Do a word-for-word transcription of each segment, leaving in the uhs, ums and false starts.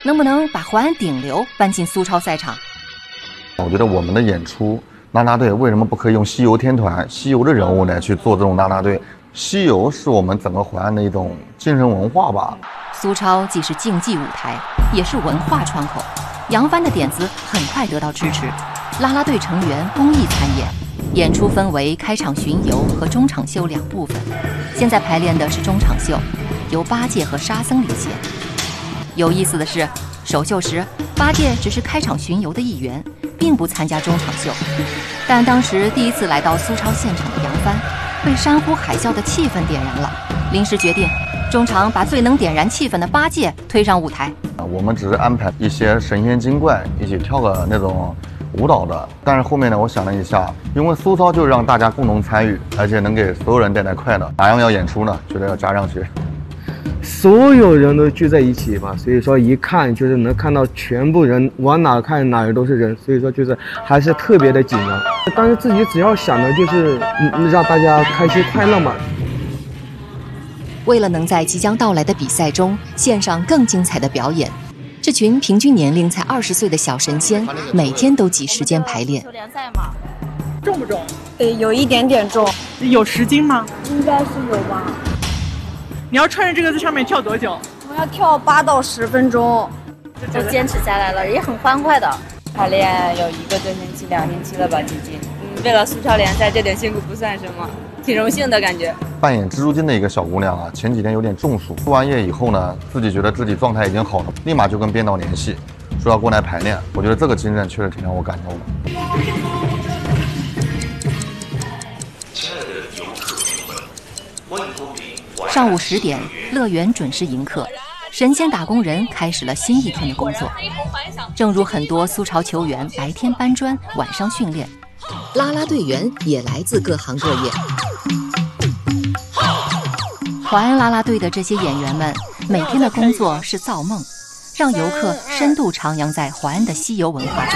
能不能把淮安顶流搬进苏超赛场？ 我觉得我们的演出啦啦队为什么不可以用西游天团、西游的人物来去做这种啦啦队？西游是我们整个淮安的一种精神文化吧。 苏超既是竞技舞台，也是文化窗口。杨帆的点子很快得到支持，啦啦队成员公益参演，演出分为开场巡游和中场秀两部分。现在排练的是中场秀，由八戒和沙僧领衔。有意思的是，首秀时八戒只是开场巡游的一员，并不参加中场秀。但当时第一次来到苏超现场的杨帆，被山呼海啸的气氛点燃了，临时决定中场把最能点燃气氛的八戒推上舞台。 我们只是安排一些神仙精怪一起跳个那种舞蹈的，但是后面呢，我想了一下，因为苏超就让大家共同参与，而且能给所有人带来快乐，哪样要演出呢？觉得要加上去。 所有人都聚在一起嘛，所以说一看就是能看到全部人，往哪看哪儿都是人，所以说就是还是特别的紧张。但是自己只要想的就是嗯让大家开心快乐嘛。 为了能在即将到来的比赛中献上更精彩的表演，这群平均年龄才二十岁的小神仙每天都挤时间排练。 联赛嘛， 重不重？ 呃，有一点点重。 有十斤吗？ 应该是有吧。 你要穿着这个在上面跳多久？ 我要跳八到十分钟， 都坚持下来了，也很欢快的。排练有一个多星期、两星期了吧，接近。嗯，为了苏超联赛，这点辛苦不算什么，挺荣幸的感觉。 扮演蜘蛛精的一个小姑娘啊，前几天有点中暑，输完液以后呢，自己觉得自己状态已经好了，立马就跟编导联系，说要过来排练。我觉得这个精神确实挺让我感动的。 上午十点，乐园准时迎客，神仙打工人开始了新一天的工作。正如很多苏超球员白天搬砖，晚上训练，啦啦队员也来自各行各业。淮安啦啦队的这些演员们，每天的工作是造梦，让游客深度徜徉在淮安的西游文化中。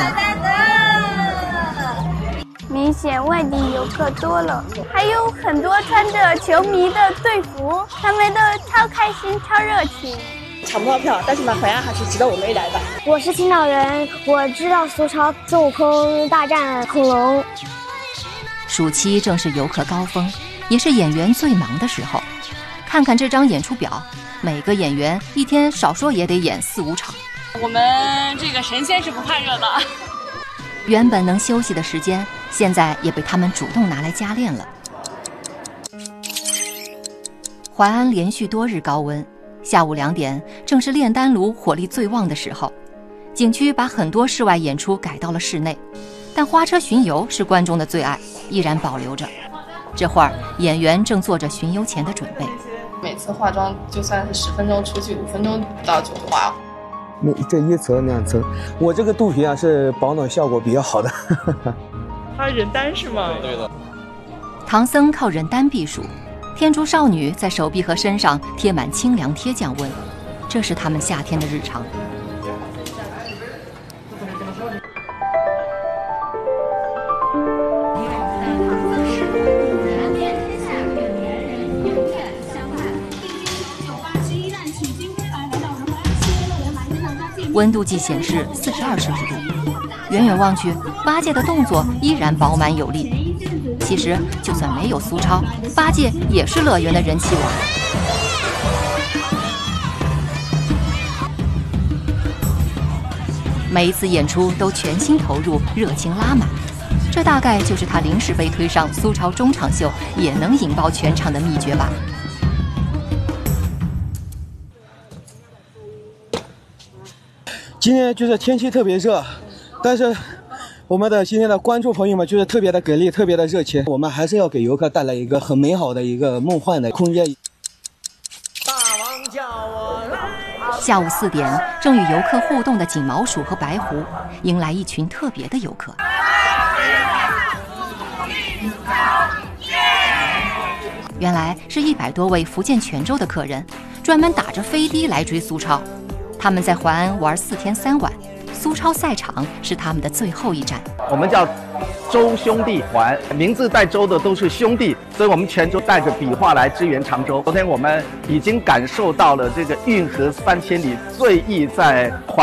明显外地游客多了，还有很多穿着球迷的队服，他们都超开心、超热情。 抢不到票，但是呢，淮安还是值得我们一来的。 我是青岛人，我知道苏超孙悟空大战恐龙。 暑期正是游客高峰，也是演员最忙的时候。看看这张演出表，每个演员一天少说也得演四五场。 我们这个神仙是不怕热的。 原本能休息的时间，现在也被他们主动拿来加练了。淮安连续多日高温，下午两点正是炼丹炉火力最旺的时候。景区把很多室外演出改到了室内，但花车巡游是观众的最爱，依然保留着。这会儿演员正做着巡游前的准备。 每次化妆就算是十分钟出去，五分钟到就化。 那这一层两层，我这个肚皮啊是保暖效果比较好的。 它人丹是吗？ 对的。 唐僧靠人丹避暑，天竺少女在手臂和身上贴满清凉贴降温，这是他们夏天的日常。温度计显示四十二摄氏度，远远望去，八戒的动作依然饱满有力。其实，就算没有苏超，八戒也是乐园的人气王。每一次演出都全心投入，热情拉满，这大概就是他临时被推上苏超中场秀也能引爆全场的秘诀吧。 今天就是天气特别热，但是我们的今天的观众朋友们就是特别的给力，特别的热情。我们还是要给游客带来一个很美好的一个梦幻的空间。 大王叫我来。 下午四点，正与游客互动的锦毛鼠和白狐迎来一群特别的游客。原来是一百多位福建泉州的客人，专门打着飞的来追苏超。他们在淮安玩四天三晚，苏超赛场是他们的最后一站。 我们叫周兄弟环，名字带周的都是兄弟，所以我们泉州带着笔画来支援常州。昨天我们已经感受到了这个运河三千里，最意在淮